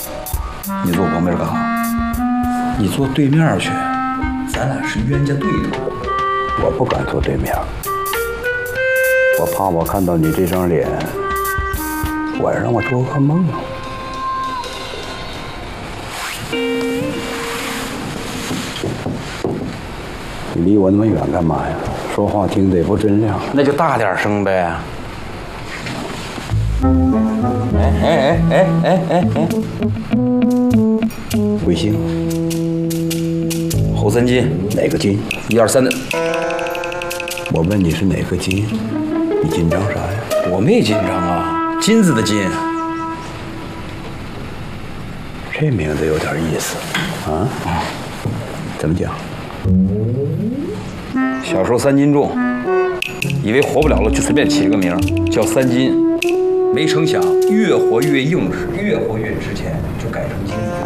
你坐旁边干啥？你坐对面去，咱俩是冤家对头。 我不敢坐对面，我怕我看到你这张脸，晚上我做噩梦啊。你离我那么远干嘛呀？说话听得也不真亮。 那就大点声呗。 贵姓？ 侯三金， 哪个金 123的。 我问你是哪个金？你紧张啥呀？ 我没紧张啊，金子的金。 这名字有点意思啊。怎么讲？ 小时候3斤重，以为活不了了，就随便起了个名叫3斤。没成想越活越硬实，越活越值钱，就改成金子的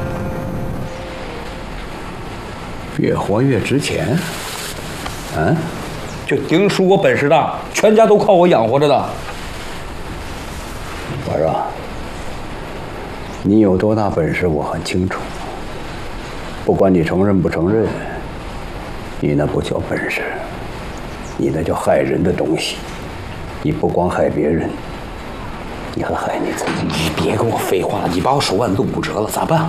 金。 越活越值钱。嗯， 就顶属我本事大，全家都靠我养活着的。 我说，你有多大本事我很清楚，不管你承认不承认，你那不叫本事，你那叫害人的东西。你不光害别人，你还害你自己。 你别跟我废话，你把我手腕都骨折了，咋办？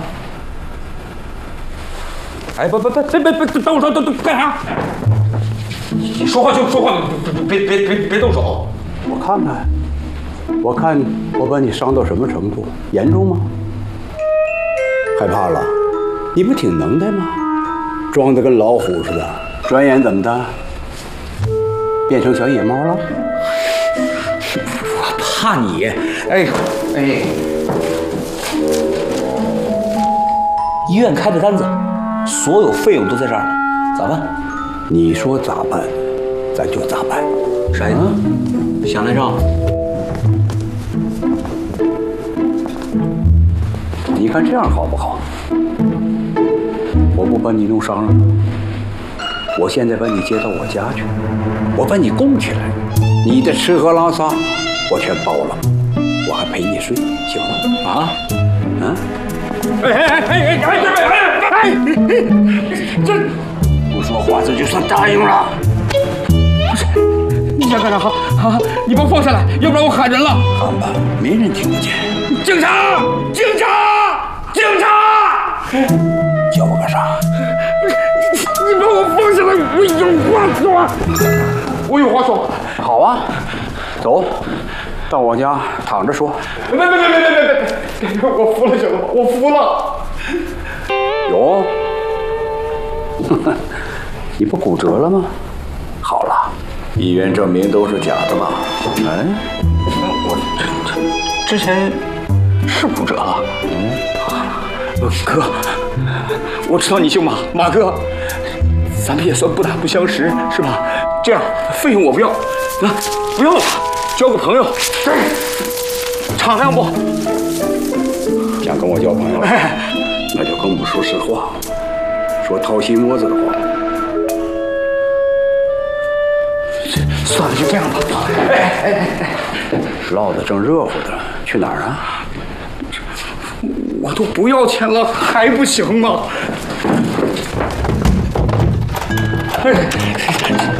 哎，别，等会儿，干啥？你说话就说话，别动手。 我看我把你伤到什么程度？严重吗？害怕了？你不挺能耐吗？装得跟老虎似的，转眼怎么的？变成小野猫了？ 我怕你。哎，医院开的单子，所有费用都在这儿呢，咋办？ 你说咋办，咱就咋办。 啥意思？想赖账？ 你看这样好不好？我不把你弄伤了，我现在把你接到我家去，我把你供起来，你的吃喝拉撒我全包了，我还陪你睡，行吗？啊？这不说话，这就算答应了。 不是，你想干啥？啊！你把我放下来，要不然我喊人了。 喊吧，没人听不见。 警察！警察！警察！ 叫我干啥？ 你把我放下来，我有话说。我有话说。 好啊，走，到我家躺着说。 别！我服了，行了吗？我服了。 有？你不骨折了吗？好了，医院证明都是假的吧？ 我之前是骨折了。哥，我知道你姓马，马哥，咱们也算不打不相识，是吧？这样，费用我不要，不要了，交个朋友。敞亮不？ 想跟我交朋友，那就跟我们说实话，说掏心窝子的话。 算了，就这样吧。 唠得正热乎的，去哪儿啊？ 我都不要钱了，还不行吗？